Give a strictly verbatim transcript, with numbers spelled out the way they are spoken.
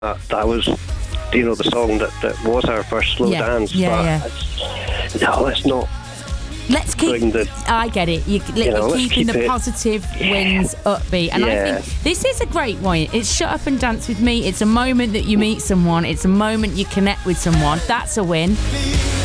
that, that was, you know, the song that, that was our first slow Yeah, dance. yeah, but yeah. It's, no, it's not. Let's keep. Bring the- I get it. You, You know, are let's keeping keep the it- positive wins upbeat, and I Yeah. think this is a great one. It's Shut Up and Dance with Me. It's a moment that you meet someone. It's a moment you connect with someone. That's a win.